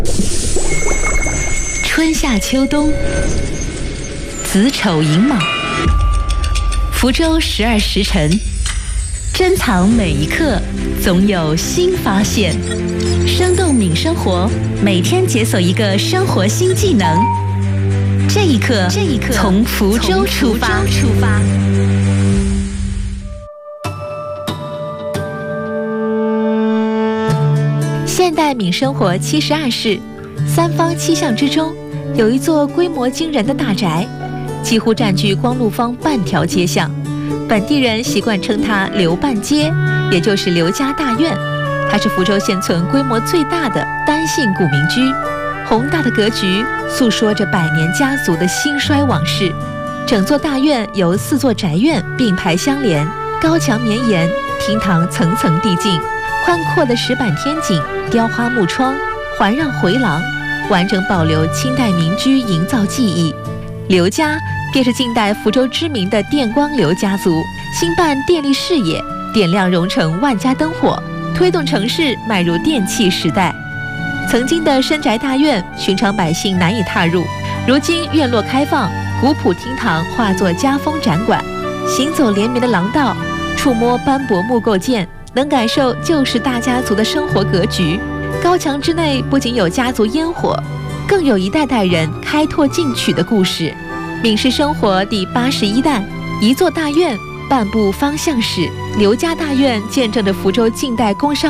春夏秋冬，子丑寅卯，福州12时辰，珍藏每一刻，总有新发现。生动敏生活，每天解锁一个生活新技能。这一刻，从福州出发。现代敏生活72室，三坊七巷之中，有一座规模惊人的大宅，几乎占据光禄坊半条街巷。本地人习惯称它刘半街，也就是刘家大院。它是福州现存规模最大的单姓古民居，宏大的格局诉说着百年家族的兴衰往事。整座大院由4座宅院并排相连，高墙绵延，厅堂层层递进，宽阔的石板天井、雕花木窗环绕回廊，完整保留清代民居营造技艺。刘家便是近代福州知名的电光刘家族，兴办电力事业，点亮蓉城万家灯火，推动城市迈入电气时代。曾经的深宅大院，寻常百姓难以踏入，如今院落开放，古朴厅堂化作家风展馆，行走连绵的廊道，触摸斑驳木构件，能感受旧时大家族的生活格局。高墙之内不仅有家族烟火，更有一代代人开拓进取的故事。闽氏生活第81弹，一座大院，半部方向史。刘家大院见证着福州近代工商